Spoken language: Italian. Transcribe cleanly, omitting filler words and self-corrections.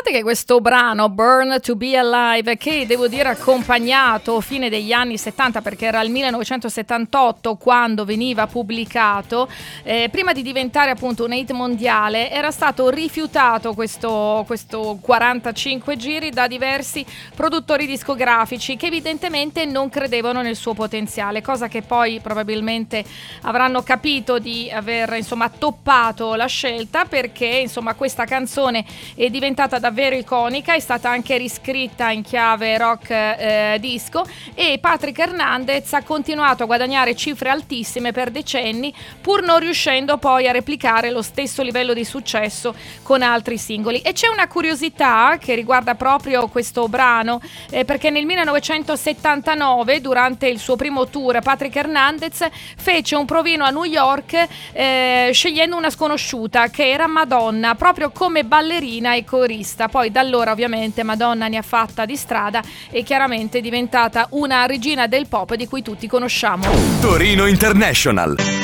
Pensate che questo brano Born to be Alive, che devo dire accompagnato fine degli anni 70, perché era il 1978 quando veniva pubblicato, prima di diventare appunto un hit mondiale, era stato rifiutato questo 45 giri da diversi produttori discografici che evidentemente non credevano nel suo potenziale, cosa che poi probabilmente avranno capito di aver insomma toppato la scelta, perché insomma questa canzone è diventata davvero iconica, è stata anche riscritta in chiave rock disco, e Patrick Hernandez ha continuato a guadagnare cifre altissime per decenni, pur non riuscendo poi a replicare lo stesso livello di successo con altri singoli. E c'è una curiosità che riguarda proprio questo brano, perché nel 1979, durante il suo primo tour, Patrick Hernandez fece un provino a New York scegliendo una sconosciuta che era Madonna, proprio come ballerina e corista. Poi da allora ovviamente Madonna ne ha fatta di strada e chiaramente è diventata una regina del pop di cui tutti conosciamo. Torino International.